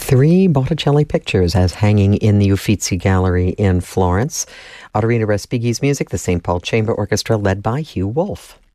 three Botticelli pictures as hanging in the Uffizi Gallery in Florence. Ottorino Respighi's music, the St. Paul Chamber Orchestra, led by Hugh Wolf.